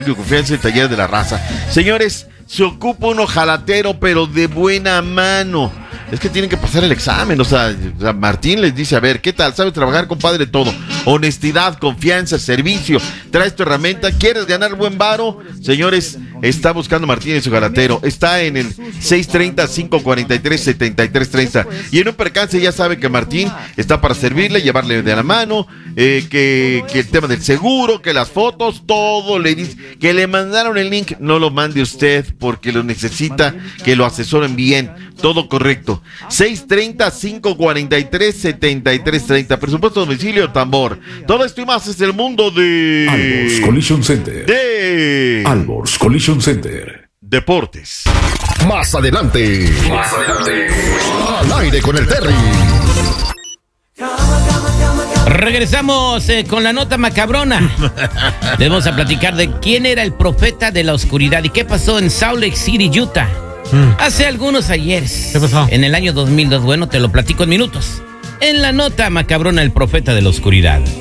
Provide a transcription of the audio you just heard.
Confianza en Taller de la Raza. Señores, se ocupa un ojalatero, pero de buena mano. Es que tienen que pasar el examen, o sea, Martín les dice, a ver, ¿qué tal? ¿Sabes trabajar, compadre? Todo. Honestidad, confianza, servicio. ¿Traes tu herramienta? ¿Quieres ganar buen varo? Señores, está buscando Martín su ojalatero. Está en el 630-543-7330. Y en un percance ya sabe que Martín está para servirle, llevarle de la mano, que el tema del seguro, que las fotos, todo le dice. Que le mandaron el link, no lo mande usted porque lo necesita, que lo asesoren bien. Todo correcto. 630-543-7330. Presupuesto domicilio, tambor. Todo esto y más es el mundo de Albors Collision Center. Albors Collision Center. Deportes. Más adelante. Al aire con el Terry. Regresamos con la nota macabrona. Les vamos a platicar de quién era el profeta de la oscuridad y qué pasó en Salt Lake City, Utah. Hace algunos ayeres. ¿Qué pasó? En el año 2002, bueno, te lo platico en minutos. En la nota macabrona, el profeta de la oscuridad.